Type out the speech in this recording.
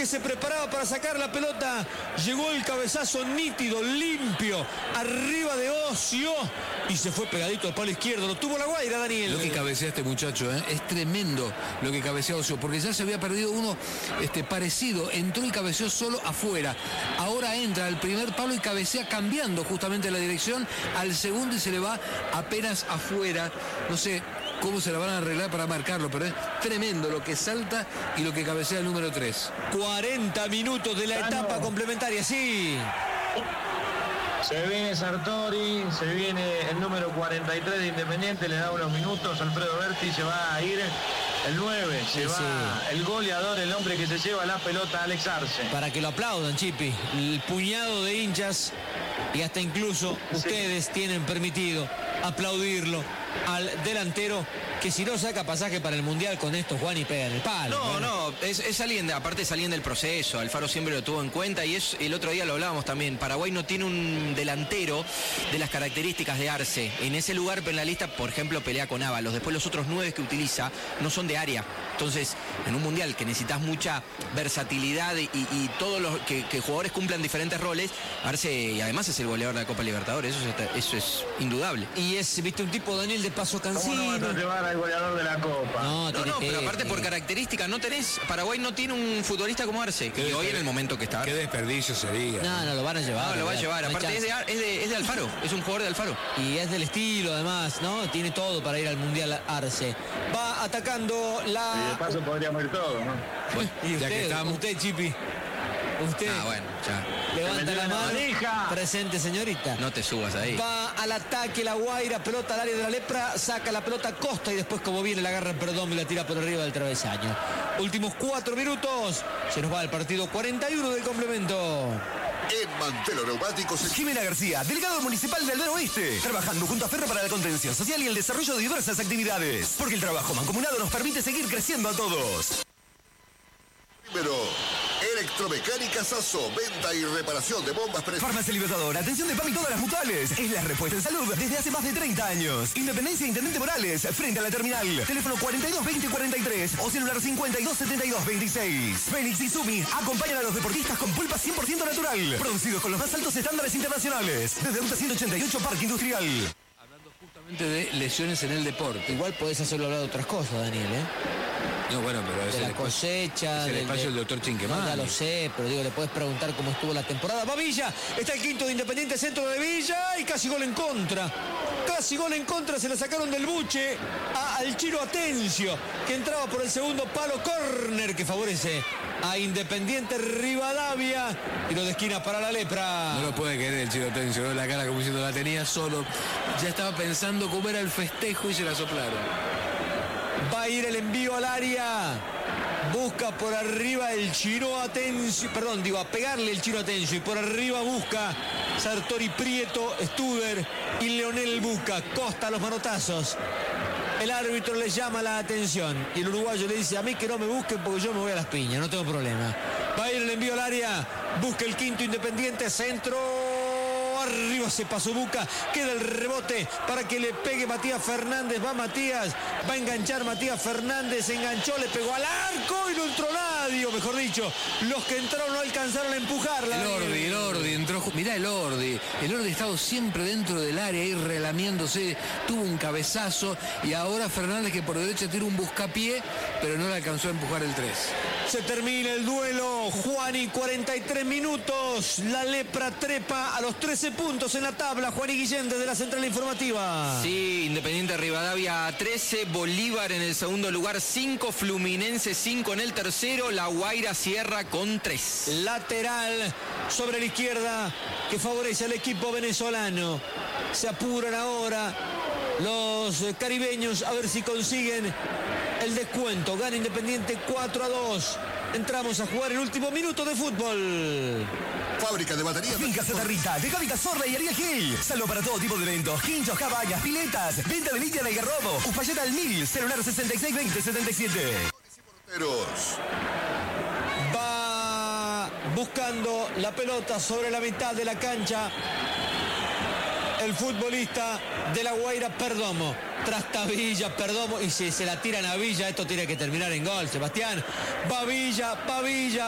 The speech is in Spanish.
se preparaba para sacar la pelota. Llegó el cabezazo nítido, limpio, arriba de Ocio y se fue pegadito al palo izquierdo. Lo tuvo La Guaira, Daniel. Lo que cabecea este muchacho, es tremendo lo que cabecea Ocio, porque ya se había perdido uno parecido. Entró y cabeceó solo afuera. Ahora entra al primer palo y cabecea cambiando justamente la dirección al segundo y se le va apenas afuera. No sé cómo se la van a arreglar para marcarlo, pero es tremendo lo que salta y lo que cabecea el número 3. 40 minutos de la etapa complementaria, sí. Se viene Sartori, se viene el número 43 de Independiente, le da unos minutos, Alfredo Berti, se va a ir el 9, se va el goleador, el hombre que se lleva la pelota, Alex Arce. Para que lo aplaudan, Chipi, el puñado de hinchas y hasta incluso ustedes tienen permitido aplaudirlo al delantero que si no saca pasaje para el Mundial con esto, Juan, y pega en el palo. No, es alguien, aparte es alguien del proceso, Alfaro siempre lo tuvo en cuenta y el otro día lo hablábamos también, Paraguay no tiene un delantero de las características de Arce, en ese lugar penalista, por ejemplo, pelea con Ábalos, después los otros 9 que utiliza no son de área, entonces en un Mundial que necesitas mucha versatilidad y todos los que jugadores cumplan diferentes roles, Arce y además es el goleador de la Copa Libertadores, eso es indudable. Y es, viste, un tipo, Daniel, de paso cansino. ¿Cómo no vas a llevar al goleador de la Copa? No, pero aparte por características no tenés, Paraguay no tiene un futbolista como Arce, que hoy en el momento que está. Qué desperdicio sería. No, lo van a llevar. No, lo va a llevar, aparte es de Alfaro, es un jugador de Alfaro. Y es del estilo además, ¿no? Tiene todo para ir al Mundial Arce. Va atacando la... Y de paso podríamos ir todos, ¿no? Bueno, y usted, Chipi. Usted bueno, ya. levanta la mano. Presente, señorita. No te subas ahí. Va al ataque La Guaira, pelota al área de la Lepra, saca la pelota Costa y después como viene la agarra en perdón y la tira por arriba del travesaño. Últimos 4 minutos. Se nos va el partido 41 del complemento. En Mantelo Neumáticos, Jimena García, delegado municipal de Aldea Oeste, trabajando junto a Ferro para la contención social y el desarrollo de diversas actividades. Porque el trabajo mancomunado nos permite seguir creciendo a todos. Primero, Electromecánica Sasso, venta y reparación de bombas. Farmacia Libertador, atención de PAM y todas las mutuales. Es la respuesta en salud desde hace más de 30 años. Independencia Intendente Morales, frente a la terminal. Teléfono 422043 o celular 527226. Fénix y Sumi acompañan a los deportistas con pulpa 100% natural. Producidos con los más altos estándares internacionales. Desde Ruta 188, Parque Industrial. Hablando justamente de lesiones en el deporte. Igual podés hacerlo hablar de otras cosas, Daniel, No, bueno, pero de la cosecha. Es el espacio del doctor Chinquemán. Ya lo sé, pero digo, le podés preguntar cómo estuvo la temporada. Va Villa, está el quinto de Independiente, centro de Villa y casi gol en contra. Casi gol en contra, se le sacaron del buche al Chiro Atencio, que entraba por el segundo palo, córner que favorece a Independiente Rivadavia. Tiro de esquina para la Lepra. No lo puede querer el Chiro Atencio, ¿no? La cara como diciendo la tenía solo. Ya estaba pensando cómo era el festejo y se la soplaron. Va a ir el envío al área. Busca por arriba el Chiro Atencio. Perdón, a pegarle el Chiro Atencio. Y por arriba busca Sartori Prieto, Studer y Leonel busca. Costa los manotazos. El árbitro le llama la atención. Y el uruguayo le dice: a mí que no me busquen porque yo me voy a las piñas, no tengo problema. Va a ir el envío al área. Busca el quinto Independiente. Centro. Arriba se pasó Buca, queda el rebote para que le pegue Matías Fernández, va Matías, va a enganchar Matías Fernández, enganchó, le pegó al arco y no entró nadie, o mejor dicho, los que entraron no alcanzaron a empujarla. El Ordi entró, mirá el Ordi ha estado siempre dentro del área, ahí relamiéndose, tuvo un cabezazo y ahora Fernández que por derecha tira un buscapié, pero no le alcanzó a empujar el 3. Se termina el duelo, Juani, 43 minutos, la Lepra trepa a los 13 puntos en la tabla. Juan y Guillén desde la central informativa. Sí, Independiente Rivadavia 13, Bolívar en el segundo lugar 5, Fluminense 5 en el tercero, La Guaira cierra con 3. Lateral sobre la izquierda que favorece al equipo venezolano. Se apuran ahora los caribeños a ver si consiguen el descuento. Gana Independiente 4-2. Entramos a jugar el último minuto de fútbol. Fábrica de baterías. Finca Santa Rita, de Gaby Cazorla y Ariel Gil. Salvo para todo tipo de eventos, quinchos, cabañas, piletas, venta de litia de Algarrobo, Uspalleta al 1000, celular 662077. Va buscando la pelota sobre la mitad de la cancha. El futbolista de La Guaira, Perdomo. Trastabilla, Perdomo. Y si se la tiran a Villa, esto tiene que terminar en gol, Sebastián. Va Villa,